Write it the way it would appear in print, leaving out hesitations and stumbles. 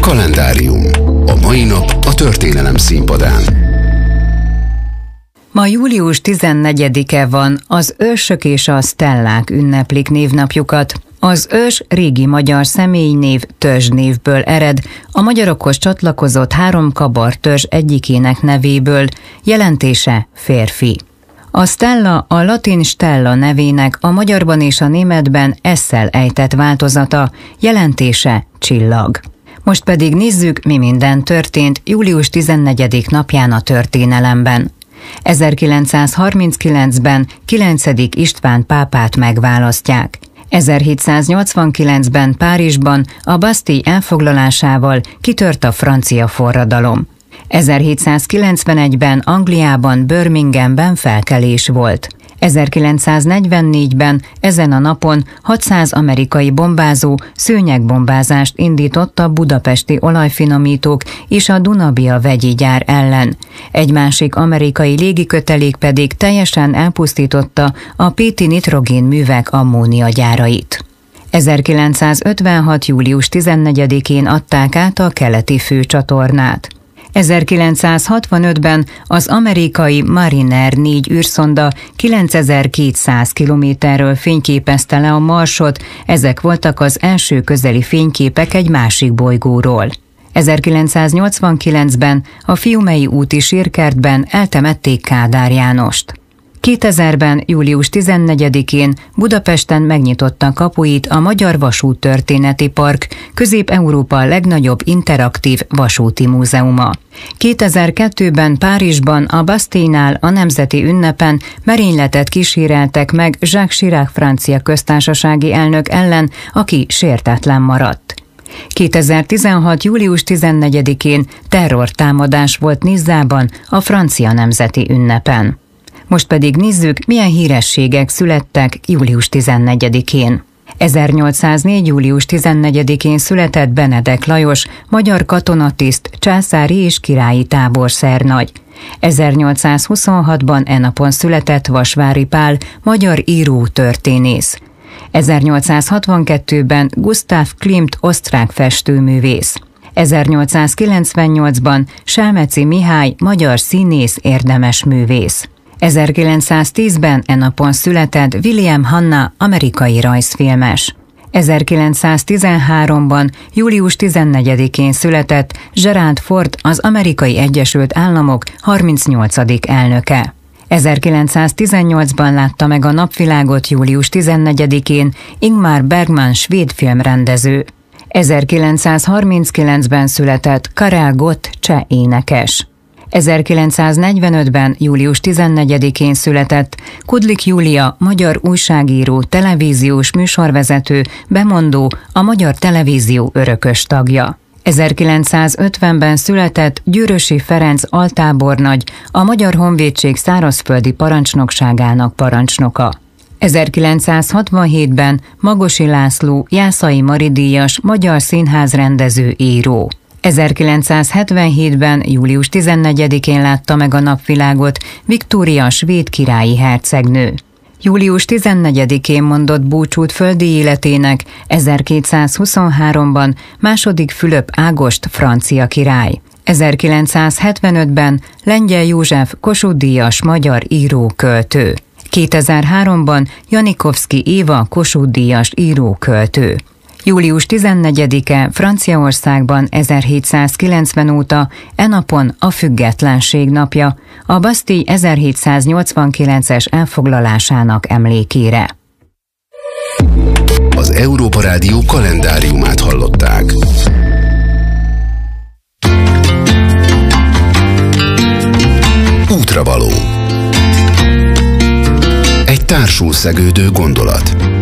Kalendárium. A mai nap a történelem színpadán. Ma július 14-e van, az ősök és a stellák ünneplik névnapjukat. Az ős régi magyar személynév törzsnévből ered, a magyarokhoz csatlakozott 3 kabartörzs egyikének nevéből, jelentése férfi. A stella a latin stella nevének a magyarban és a németben s-szel ejtett változata, jelentése csillag. Most pedig nézzük, mi minden történt július 14. napján a történelemben. 1939-ben 9. István pápát megválasztják. 1789-ben Párizsban a Bastille elfoglalásával kitört a francia forradalom. 1791-ben Angliában, Birminghamben felkelés volt. 1944-ben ezen a napon 600 amerikai bombázó szőnyegbombázást indított a budapesti olajfinomítók és a Duna-Bia vegyi gyár ellen. Egy másik amerikai légikötelék pedig teljesen elpusztította a Péti nitrogén művek ammóniagyárait. 1956. július 14-én adták át a keleti főcsatornát. 1965-ben az amerikai Mariner 4 űrszonda 9200 kilométerről fényképezte le a Marsot, ezek voltak az első közeli fényképek egy másik bolygóról. 1989-ben a Fiumei úti sírkertben eltemették Kádár Jánost. 2000-ben július 14-én Budapesten megnyitotta kapuit a Magyar Vasúttörténeti Park, Közép-Európa legnagyobb interaktív vasúti múzeuma. 2002-ben Párizsban a Bastille-nál a nemzeti ünnepen merényletet kíséreltek meg Jacques Chirac francia köztársasági elnök ellen, aki sértetlen maradt. 2016. július 14-én terrortámadás volt Nizzában a francia nemzeti ünnepen. Most pedig nézzük, milyen hírességek születtek július 14-én. 1804. július 14-én született Benedek Lajos, magyar katonatiszt, császári és királyi táborszernagy. 1826-ban e napon született Vasvári Pál, magyar író történész. 1862-ben Gustav Klimt, osztrák festőművész. 1898-ban Selmeczi Mihály, magyar színész, érdemes művész. 1910-ben e napon született William Hanna, amerikai rajzfilmes. 1913-ban július 14-én született Gerald Ford, az Amerikai Egyesült Államok 38. elnöke. 1918-ban látta meg a napvilágot július 14-én Ingmar Bergman, svéd filmrendező. 1939-ben született Karel Gott, cseh énekes. 1945-ben július 14-én született Kudlik Júlia, magyar újságíró, televíziós műsorvezető, bemondó, a Magyar Televízió örökös tagja. 1950-ben született Győrösi Ferenc altábornagy, a Magyar Honvédség szárazföldi parancsnokságának parancsnoka. 1967-ben Magosi László, Jászai Mari díjas, magyar színházrendező, író. 1977-ben július 14-én látta meg a napvilágot Viktória, svéd királyi hercegnő. Július 14-én mondott búcsút földi életének 1223-ban II. Fülöp Ágost, francia király. 1975-ben Lengyel József, Kossuth-díjas, magyar író, költő. 2003-ban Janikovszky Éva, Kossuth-díjas író, költő. Július 14-e Franciaországban 1790 óta e napon a függetlenség napja, a Bastille 1789-es elfoglalásának emlékére. Az Európa Rádió kalendáriumát hallották. Útravaló. Egy társul szegődő gondolat.